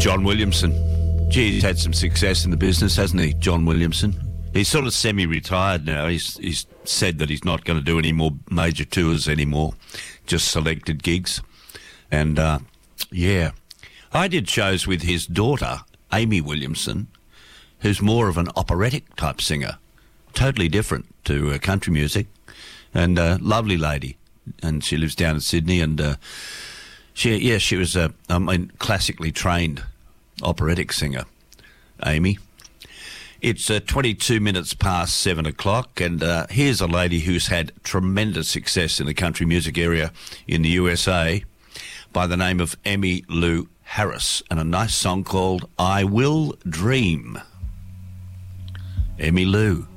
John Williamson. Gee, he's had some success in the business, hasn't he, John Williamson? He's sort of semi-retired now. He's said that he's not going to do any more major tours anymore, just selected gigs. And, yeah, I did shows with his daughter, Amy Williamson, who's more of an operatic type singer, totally different to country music, and a lovely lady. And she lives down in Sydney, and she was a classically trained operatic singer, Amy. It's 22 minutes past 7 o'clock, and here's a lady who's had tremendous success in the country music area in the USA by the name of Emmylou Harris, and a nice song called I Will Dream. Emmylou.